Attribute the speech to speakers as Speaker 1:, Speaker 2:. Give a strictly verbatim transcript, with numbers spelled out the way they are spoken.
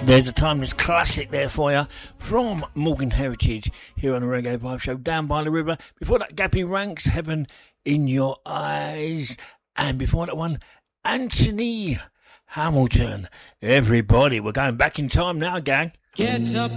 Speaker 1: There's a timeless classic there for you from Morgan Heritage here on the Reggae Vibe Show, Down by the River. Before that, Gappy Ranks, Heaven in Your Eyes. And before that one, Anthony Hamilton. Everybody, we're going back in time now, gang.
Speaker 2: Get up.